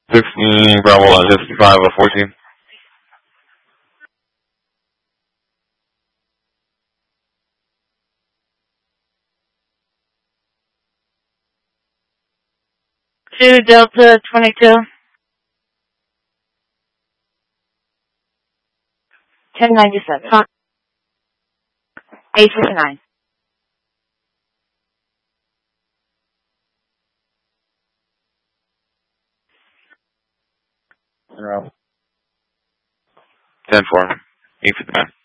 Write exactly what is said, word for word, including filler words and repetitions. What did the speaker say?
sixteen, Bravo sixty-five of fourteen. two Delta twenty-two. ten ninety-seven. eight fifty-nine. ten four. eight fifty-nine.